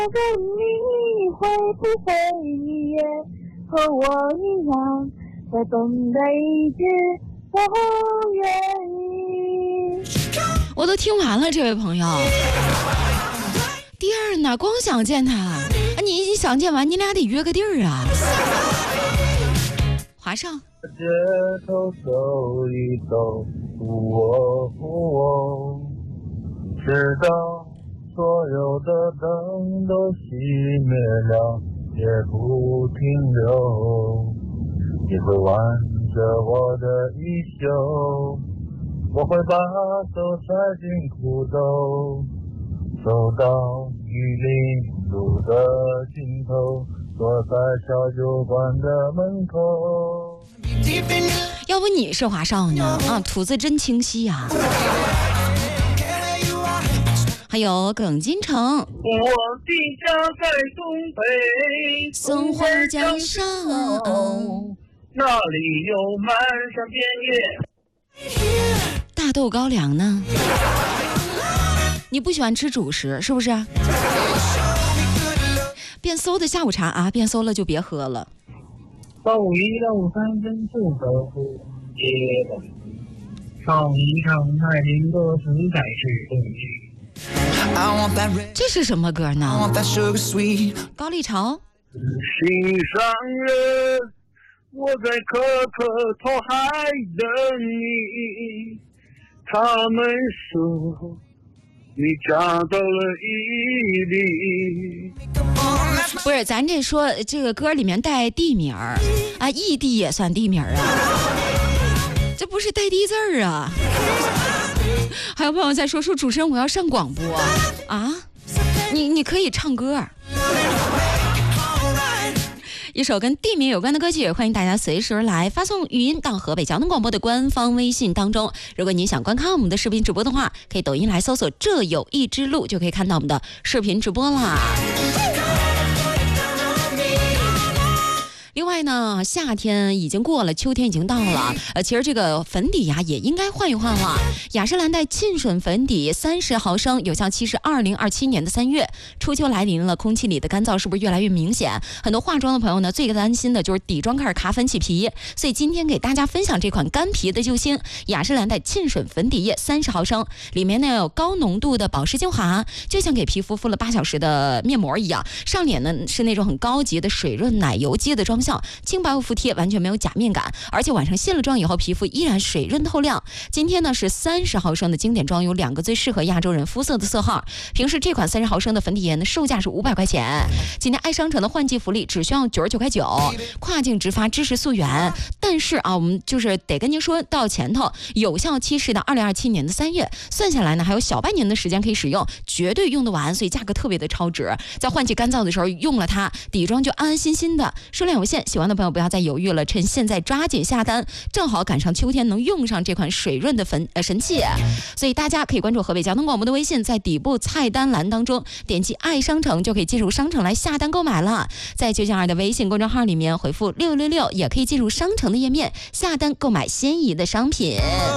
问你会不会你也和我一样在等待一句我愿意。 我都听完了，这位朋友。第二呢，光想见他，你想见完，你俩得约个地儿啊。华上。 街头走一走，直到所有的灯都熄灭了，也不停留。你会挽着我的衣袖，我会把手塞进裤兜，走到玉林路的尽头，坐在小酒馆的门口。 要不你是华少呢？吐字真清晰啊。还有耿金城， 我的家在东北， 松花江上， 那里有漫山遍野大豆高粱呢。你不喜欢吃主食是不是？变馊的下午茶啊，变馊了就别喝了。 到一到三分四的不接的，唱一唱太平歌词才是正这是什么歌呢？高丽潮。 心上人，我在可头还等你，他们说你找到了伊犁。 不是，咱这说这个歌里面带地名儿啊，异地也算地名啊，这不是带地字儿啊。还有朋友在说主持人我要上广播啊，你可以唱歌。一首跟地名有关的歌曲，欢迎大家随时来发送语音到河北交通广播的官方微信当中。如果您想观看我们的视频直播的话，可以抖音来搜索这有一之路，就可以看到我们的视频直播啦。另外呢，夏天已经过了，秋天已经到了。其实这个粉底呀也应该换一换了。雅诗兰黛沁水粉底30毫升，有效期是2027年的3月。初秋来临了，空气里的干燥是不是越来越明显？很多化妆的朋友呢，最担心的就是底妆开始卡粉起皮。所以今天给大家分享这款干皮的救星雅诗兰黛沁水粉底液30毫升，里面呢有高浓度的保湿精华，就像给皮肤敷了8小时的面膜一样。上脸呢是那种很高级的水润奶油肌的妆效，轻薄服帖，完全没有假面感，而且晚上卸了妆以后皮肤依然水润透亮。今天呢是30毫升的经典装，有2个最适合亚洲人肤色的色号。平时这款30毫升的粉底液呢售价是500块钱，今天爱商城的换季福利只需要99块9，跨境直发支持溯源。但是啊，我们就是得跟您说到前头，有效期是到2027年的3月，算下来呢还有小半年的时间可以使用，绝对用得完，所以价格特别的超值。在换季干燥的时候用了它，底妆就安安心心的。数量有限，喜欢的朋友不要再犹豫了，趁现在抓紧下单，正好赶上秋天能用上这款水润的神器。所以大家可以关注河北交通广播的微信，在底部菜单栏当中点击爱商城，就可以进入商城来下单购买了。在992的微信公众号里面回复666，也可以进入商城的页面下单购买心仪的商品。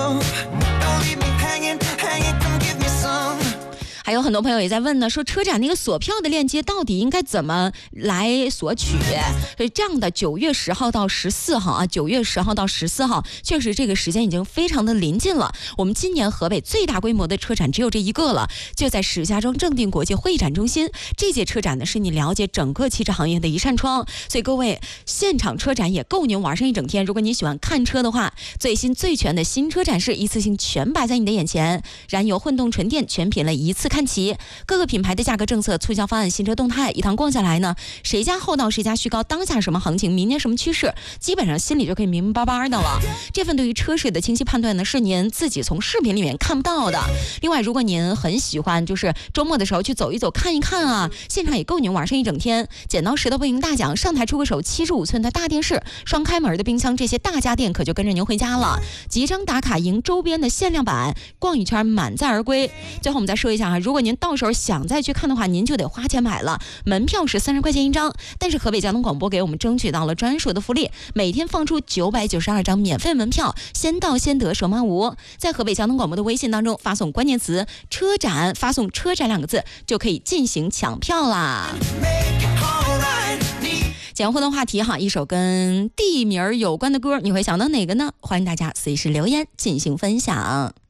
还有很多朋友也在问呢，说车展那个锁票的链接到底应该怎么来索取？所以这样的9月10号到14号啊，9月10号到14号，确实这个时间已经非常的临近了。我们今年河北最大规模的车展只有这一个了，就在石家庄正定国际会展中心。这届车展呢，是你了解整个汽车行业的一扇窗，所以各位现场车展也够您玩上一整天。如果你喜欢看车的话，最新最全的新车展示一次性全摆在你的眼前，燃油、混动、纯电全品类一次看齐，各个品牌的价格政策、促销方案、新车动态，一趟逛下来呢，谁家厚道谁家虚高，当下什么行情，明年什么趋势，基本上心里就可以明明白白的了。这份对于车市的清晰判断呢，是您自己从视频里面看不到的。另外，如果您很喜欢就是周末的时候去走一走看一看啊，现场也够您玩上一整天。剪刀石头布赢大奖，上台出个手，75寸的大电视、双开门的冰箱，这些大家电可就跟着您回家了。集章打卡赢周边的限量版，逛一圈满载而归。最后我们再说一下啊， 如果您到时候想再去看的话，您就得花钱买了，门票是30块钱一张。但是河北交通广播给我们争取到了专属的福利，每天放出992张免费门票，先到先得，手慢无。在河北交通广播的微信当中发送关键词车展，发送车展2个字就可以进行抢票啦。讲互动话题哈，一首跟地名有关的歌，你会想到哪个呢？欢迎大家随时留言进行分享。